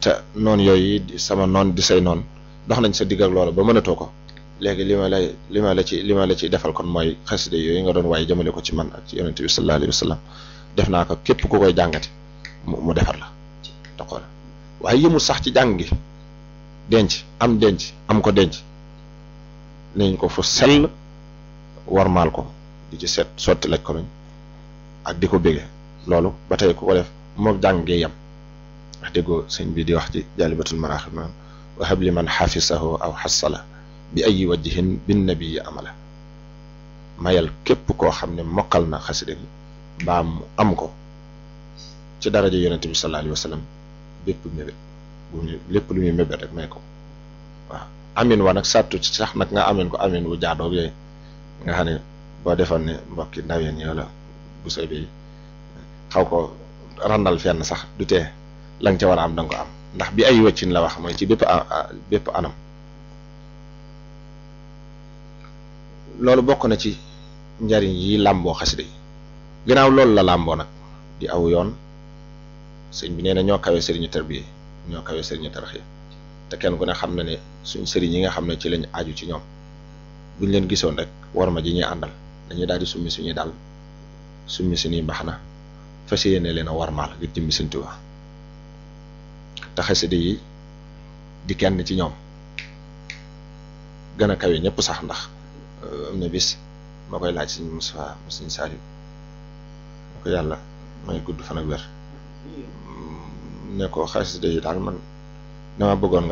sa noon yooyu di sama noon di say noon dox nañ sa digg ak loola ba mënatoo ko léegi li ma la ci defal kon mooy xasida yooyu nga doon waaye jëmale ko ci man ak ci yonente bi sallallahu alayhi wa sallam def naa ko képp ku koy jàngati mu defar la te xool waaye yëmul sax ci jàng gi denc am ko denc nañ ko fu sell warmaal ko di ci set sotti laj ko ak di ko bége loolu ba tey ku ko def moog jàng gee yem wax déggoo sëñ bi di wax ci jaalibatul maraaxib naan wa habli man xafisahu aw xasala bi ayi wajhin bin nabii amala mayal képp koo xam ne mokkal na xasida gi mbaa mu am ko ci daraja yonente bi sallallahu alayhi wa sallam bépp mébét lépp lu muy mébét rek may ko waaw amin wa nag sàttu ci sax nag nga amin ko amin wu jaadoog yooyu nga xam ne boo defoon ne mbokki ndaween yi wala bu soy bi xaw ko randal fenn sax du tee la nga ca war a am da nga ko am ndax bi ay wëccin la wax mooy ci bépp anam loolu bokk na ci njariñ yi làmboo xasida yi ginnaaw loolu la làmboo nag di aw yoon sëñ bi nee na ñoo kawe sëriñu tarbiya ñoo kawe sëriñu tarxiya te kenn ku ne xam na ne suñ sëriñ yi nga xam ne ci lañ aju ci ñoom buñ leen gisoon rek war ma ji ñuy àndal dañuy daal di summi suñuy dal summi suñuy mbaxana fas yéene leen a warmaal ngir jëmmi Sëñ Tuubaa te xasida yi di kenn ci ñoom gën a kawe ñëpp sax ndax am na bis ma koy laaj Sëñ Mustafaa Sëñ Saaliw ma ko yàlla may gudd fan ak wér ne ko xasida yi daal man dama bëggoon nga